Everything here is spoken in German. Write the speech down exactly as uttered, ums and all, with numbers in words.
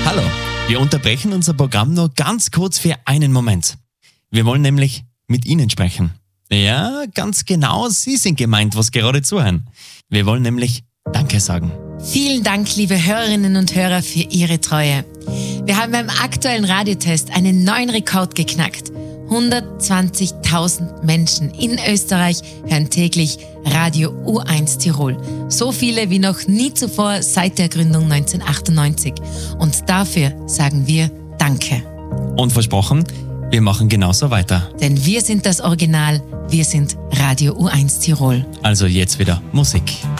Hallo, wir unterbrechen unser Programm nur ganz kurz für einen Moment. Wir wollen nämlich mit Ihnen sprechen. Ja, ganz genau, Sie sind gemeint, was gerade zuhören. Wir wollen nämlich Danke sagen. Vielen Dank, liebe Hörerinnen und Hörer, für Ihre Treue. Wir haben beim aktuellen Radiotest einen neuen Rekord geknackt. hundertzwanzigtausend Menschen in Österreich hören täglich Radio U eins Tirol. So viele wie noch nie zuvor seit der Gründung neunzehnhundertachtundneunzig. Und dafür sagen wir Danke. Und versprochen, wir machen genauso weiter. Denn wir sind das Original, wir sind Radio U eins Tirol. Also jetzt wieder Musik.